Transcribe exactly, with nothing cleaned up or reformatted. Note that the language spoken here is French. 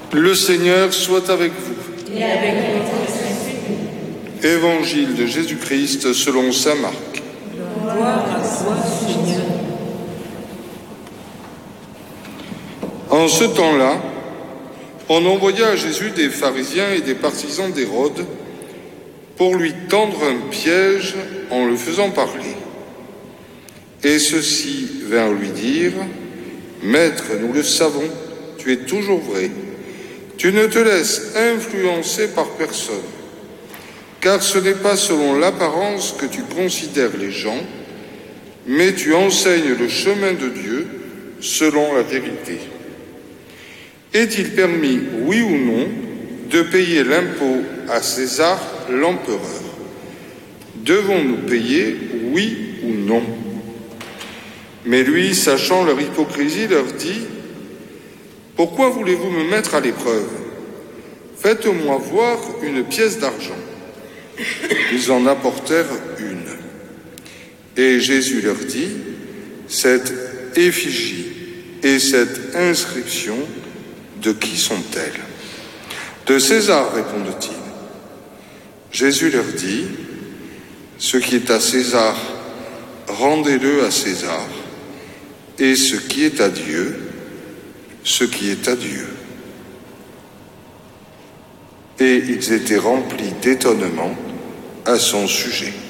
Le Seigneur soit avec vous. Et avec votre esprit. Évangile de Jésus-Christ selon saint Marc. Gloire à toi, Seigneur. En ce temps-là, on envoya à Jésus des pharisiens et des partisans d'Hérode pour lui tendre un piège en le faisant parler. Et ceux-ci vinrent lui dire : « Maître, nous le savons, tu es toujours vrai. Tu ne te laisses influencer par personne, car ce n'est pas selon l'apparence que tu considères les gens, mais tu enseignes le chemin de Dieu selon la vérité. Est-il permis, oui ou non, de payer l'impôt à César, l'empereur ? Devons-nous payer, oui ou non ? Mais lui, sachant leur hypocrisie, leur dit : « Pourquoi voulez-vous me mettre à l'épreuve ? Faites-moi voir une pièce d'argent. » Ils en apportèrent une. Et Jésus leur dit : « Cette effigie et cette inscription, de qui sont-elles ? » « De César, répondent-ils. Jésus leur dit : « Ce qui est à César, rendez-le à César, et ce qui est à Dieu, ce qui est à Dieu. » Et ils étaient remplis d'étonnement à son sujet.